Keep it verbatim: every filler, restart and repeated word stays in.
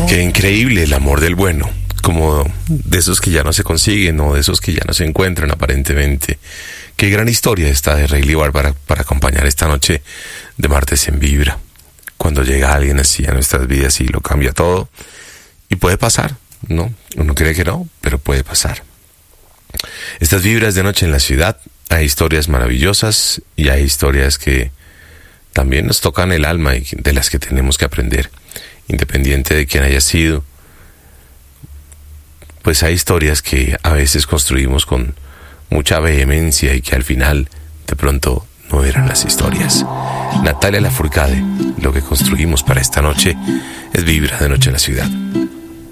Qué increíble el amor del bueno, como de esos que ya no se consiguen o de esos que ya no se encuentran aparentemente. Qué gran historia esta de Rayleigh Barr para, para acompañar esta noche de Martes en Vibra. Cuando llega alguien así a nuestras vidas y lo cambia todo. Y puede pasar, ¿no? Uno cree que no, pero puede pasar. Estas vibras de noche en la ciudad, hay historias maravillosas y hay historias que también nos tocan el alma y de las que tenemos que aprender. Independiente de quién haya sido, pues hay historias que a veces construimos con mucha vehemencia y que al final de pronto no eran las historias. Natalia Lafourcade, lo que construimos para esta noche es Vibra de Noche en la Ciudad.